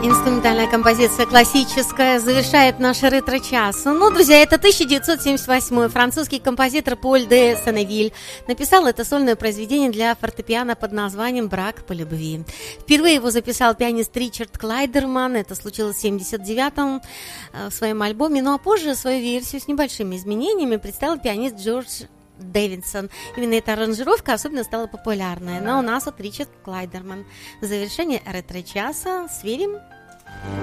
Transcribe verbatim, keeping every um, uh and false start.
Инструментальная композиция классическая завершает наш ретро-час. Ну, друзья, это тысяча девятьсот семьдесят восьмой. Французский композитор Поль де Сенневиль написал это сольное произведение для фортепиано под названием «Брак по любви». Впервые его записал пианист Ричард Клайдерман. Это случилось в семьдесят девятом в своем альбоме. Ну а позже свою версию с небольшими изменениями представил пианист Джордж Дэвидсон. Именно эта аранжировка особенно стала популярной. Но у нас вот Ричард Клайдерман. В завершение ретро-часа сверим